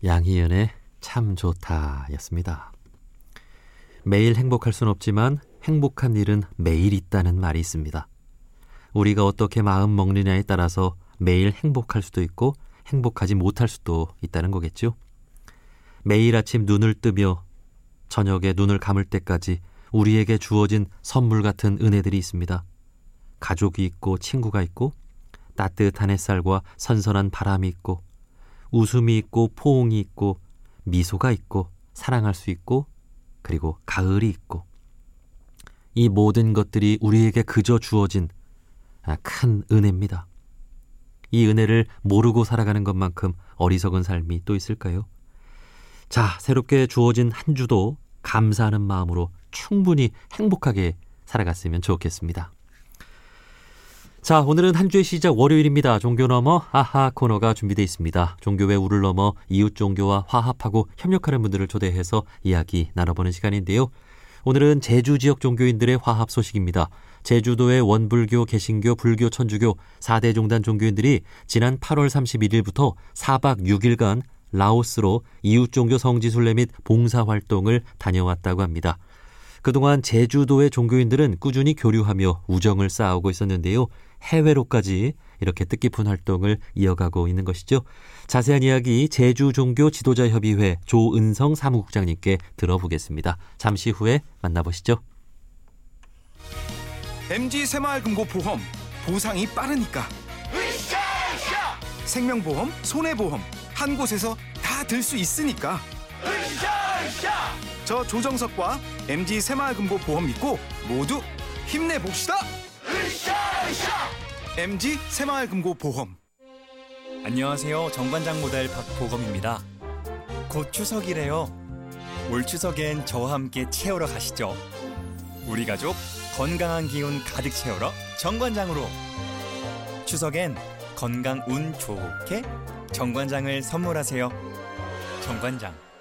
양희은의 참 좋다 였습니다. 매일 행복할 순 없지만 행복한 일은 매일 있다는 말이 있습니다. 우리가 어떻게 마음 먹느냐에 따라서 매일 행복할 수도 있고 행복하지 못할 수도 있다는 거겠죠. 매일 아침 눈을 뜨며 저녁에 눈을 감을 때까지 우리에게 주어진 선물 같은 은혜들이 있습니다. 가족이 있고 친구가 있고 따뜻한 햇살과 선선한 바람이 있고 웃음이 있고 포옹이 있고 미소가 있고 사랑할 수 있고 그리고 가을이 있고 이 모든 것들이 우리에게 그저 주어진 큰 은혜입니다. 이 은혜를 모르고 살아가는 것만큼 어리석은 삶이 또 있을까요? 자, 새롭게 주어진 한 주도 감사하는 마음으로 충분히 행복하게 살아갔으면 좋겠습니다. 자, 오늘은 한 주의 시작 월요일입니다. 종교 넘어 아하 코너가 준비되어 있습니다. 종교의 우를 넘어 이웃 종교와 화합하고 협력하는 분들을 초대해서 이야기 나눠보는 시간인데요. 오늘은 제주 지역 종교인들의 화합 소식입니다. 제주도의 원불교, 개신교, 불교, 천주교 4대 종단 종교인들이 지난 8월 31일부터 4박 6일간 라오스로 이웃 종교 성지순례 및 봉사활동을 다녀왔다고 합니다. 그동안 제주도의 종교인들은 꾸준히 교류하며 우정을 쌓아오고 있었는데요. 해외로까지 이렇게 뜻깊은 활동을 이어가고 있는 것이죠. 자세한 이야기 제주종교 지도자협의회 조은성 사무국장님께 들어보겠습니다. 잠시 후에 만나보시죠. MG 새마을금고보험 보상이 빠르니까 으쌰으쌰! 생명보험, 손해보험 한 곳에서 다 들 수 있으니까 으쌰으쌰! 저 조정석과 MG 새마을금고보험 믿고 모두 힘내봅시다. 으쌰으쌰! MG 새마을금고보험. 안녕하세요. 정관장 모델 박보검입니다. 곧 추석이래요. 올 추석엔 저와 함께 채우러 가시죠. 우리 가족 건강한 기운 가득 채우러 정관장으로. 추석엔 건강 운 좋게 정관장을 선물하세요. 정관장.